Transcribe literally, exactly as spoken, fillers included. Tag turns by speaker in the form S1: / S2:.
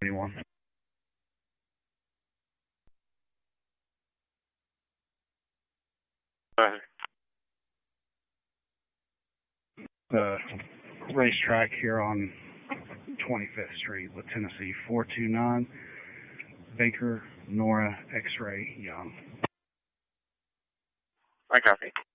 S1: Anyone?
S2: Uh,
S1: The racetrack here on twenty-fifth Street with Tennessee, four two nine, Baker, Nora, X-Ray, Young.
S2: I copy.